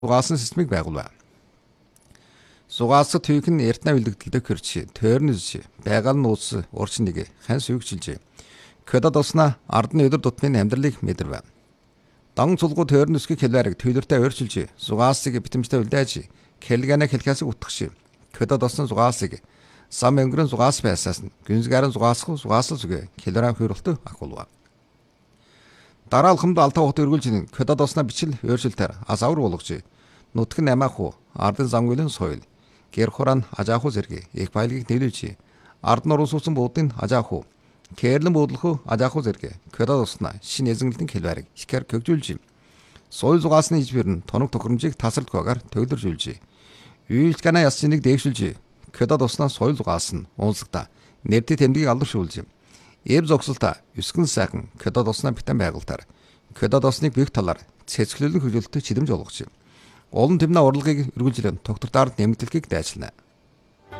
Зугаалсан системийг байгуулв. Зугаалсад төвийг нь эртнэ үлдэгдэлтэй хөрч, тойрнос байгаль нь уус урчныг хэн сүйгчилж. Кодод уснаа ардны өдөр тутмын амьдралыг мэдэрв. Дан цулгуу тойрносгийн хэлбэрийг төлөвлөртөө өөрчилж, зугаалсыг битэмжтэй үлдээж, хэлгэнэ хэлхээс утгах. Кодод усны зугаалсыг сам өнгөрөн зугаалс байсаас нь гүнзгээрэн зугаалсах зугаалсал зүгэ килограмм хөрөлтөд агуулв. Дараалхамд алтаа хот өргүүлж кодод уснаа бичил өөрчлөлтөөр асавар болгож нутг нь амааху ардын замгүлэн соёл гэр хуран ажааху зэрэг их баялагийг нийлүүлж ард нуруу суусан буудын ажааху кэрлэн буудлаху ажааху зэрэг кодод уснаа шинэ эзэнгэлтэн хэлбэрийг ихэр хөгжүүлж соёл зугаалсны ижбэр нь тоног тохиромжийг тасралтгүйгээр төвлөржүүлж үйлч гана ясчныг дэвшүүлж кодод уснаа соёл зугаалсан унсагта нэрдэд тэмдгийг алдаршуулж эв зогсолтоо өсгөн сайхан кодод уснаа битэн байгуултаар кодод усныг бих талаар цэцгэлүүлэн хөгжүүлэлтөд чидэмж олгож олон тэмнээ урлагийг эргүүлжлэн тогтвортоор нэмэгдэлхийг дайчилна.